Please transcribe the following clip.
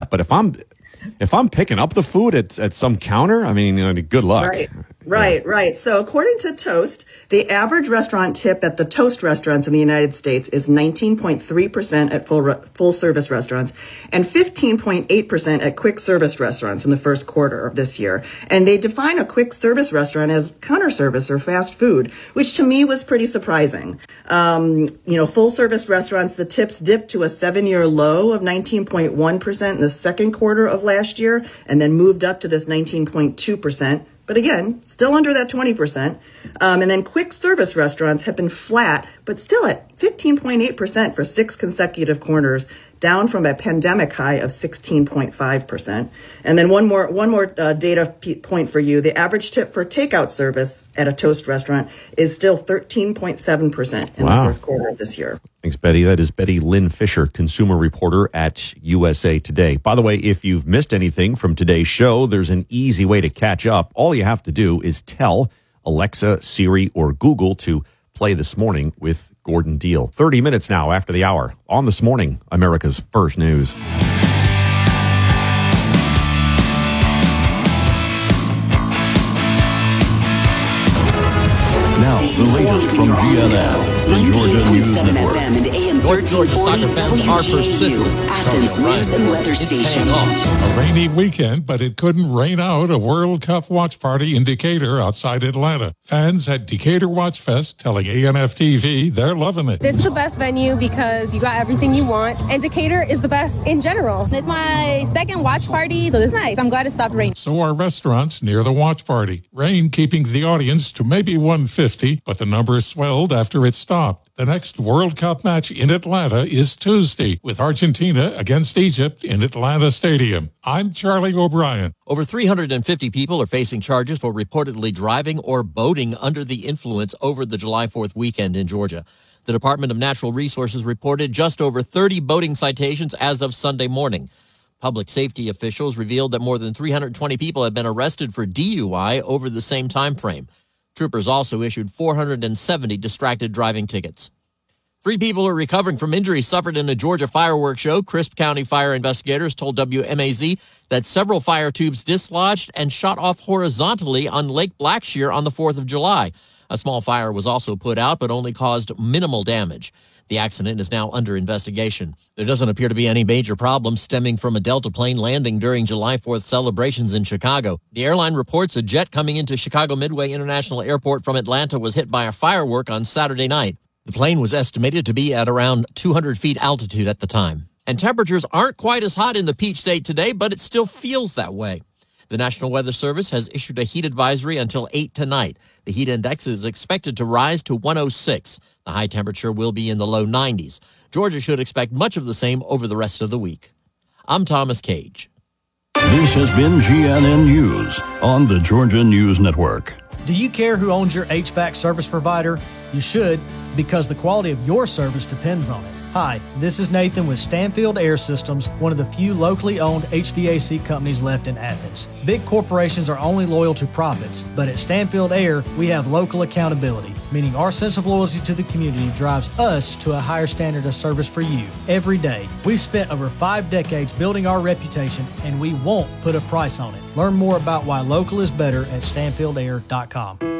that. But if I'm picking up the food at some counter, I mean, good luck. Right. So according to Toast, the average restaurant tip at the Toast restaurants in the United States is 19.3% at full service restaurants and 15.8% at quick service restaurants in the first quarter of this year. And they define a quick service restaurant as counter service or fast food, which to me was pretty surprising. Full service restaurants, the tips dipped to a 7-year low of 19.1% in the second quarter of last year and then moved up to this 19.2%. But again, still under that 20%. And then quick service restaurants have been flat, but still at 15.8% for 6 consecutive quarters, down from a pandemic high of 16.5%. And then one more data point for you. The average tip for takeout service at a Toast restaurant is still 13.7% in the first quarter of this year. Thanks, Betty. That is Betty Lynn Fisher, consumer reporter at USA Today. By the way, if you've missed anything from today's show, there's an easy way to catch up. All you have to do is tell Alexa, Siri, or Google to play This Morning with Gordon Deal. 30 minutes now after the hour on This Morning, America's First News. Now, the latest from GNN, the Georgia News Network. FM and AM North Georgia soccer fans are persistent. Athens News and Weather Station. A rainy weekend, but it couldn't rain out a World Cup watch party in Decatur outside Atlanta. Fans at Decatur Watch Fest telling ANF TV they're loving it. This is the best venue because you got everything you want, and Decatur is the best in general. It's my second watch party, so it's nice. I'm glad it stopped raining. So are restaurants near the watch party. Rain keeping the audience to maybe 150, but the number swelled after it stopped. The next World Cup match in Atlanta is Tuesday with Argentina against Egypt in Atlanta Stadium. I'm Charlie O'Brien. Over 350 people are facing charges for reportedly driving or boating under the influence over the July 4th weekend in Georgia. The Department of Natural Resources reported just over 30 boating citations as of Sunday morning. Public safety officials revealed that more than 320 people have been arrested for DUI over the same time frame. Troopers also issued 470 distracted driving tickets. 3 people are recovering from injuries suffered in a Georgia fireworks show. Crisp County fire investigators told WMAZ that several fire tubes dislodged and shot off horizontally on Lake Blackshear on the 4th of July. A small fire was also put out, but only caused minimal damage. The accident is now under investigation. There doesn't appear to be any major problems stemming from a Delta plane landing during July 4th celebrations in Chicago. The airline reports a jet coming into Chicago Midway International Airport from Atlanta was hit by a firework on Saturday night. The plane was estimated to be at around 200 feet altitude at the time. And temperatures aren't quite as hot in the Peach State today, but it still feels that way. The National Weather Service has issued a heat advisory until 8 tonight. The heat index is expected to rise to 106. The high temperature will be in the low 90s. Georgia should expect much of the same over the rest of the week. I'm Thomas Cage. This has been GNN News on the Georgia News Network. Do you care who owns your HVAC service provider? You should, because the quality of your service depends on it. Hi, this is Nathan with Stanfield Air Systems, one of the few locally owned HVAC companies left in Athens. Big corporations are only loyal to profits, but at Stanfield Air, we have local accountability, meaning our sense of loyalty to the community drives us to a higher standard of service for you every day. We've spent over 5 decades building our reputation, and we won't put a price on it. Learn more about why local is better at StanfieldAir.com.